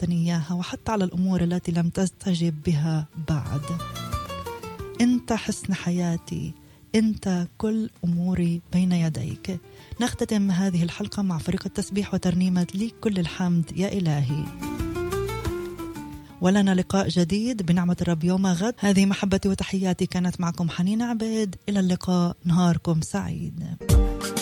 أعطيتني إياها، وحتى على الأمور التي لم تستجب بها بعد. أنت حسن حياتي، أنت كل أموري بين يديك. نختتم هذه الحلقة مع فريق التسبيح وترنيمة ليك كل الحمد يا إلهي. ولنا لقاء جديد بنعمة الرب يوم غد. هذه محبتي وتحياتي، كانت معكم حنين عبيد. إلى اللقاء، نهاركم سعيد.